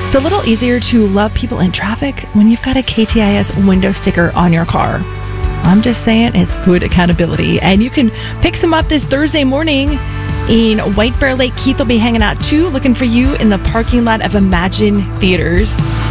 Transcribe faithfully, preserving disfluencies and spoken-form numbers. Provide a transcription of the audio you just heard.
It's a little easier to love people in traffic when you've got a K T I S window sticker on your car. I'm just saying, it's good accountability. And you can pick some up this Thursday morning in White Bear Lake. Keith will be hanging out too, looking for you in the parking lot of Imagine Theaters.